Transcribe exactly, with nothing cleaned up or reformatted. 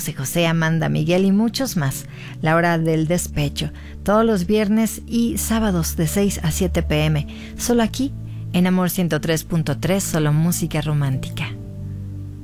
José José, Amanda, Miguel y muchos más. La hora del despecho, todos los viernes y sábados de seis a siete pm, solo aquí en Amor ciento tres punto tres, solo música romántica.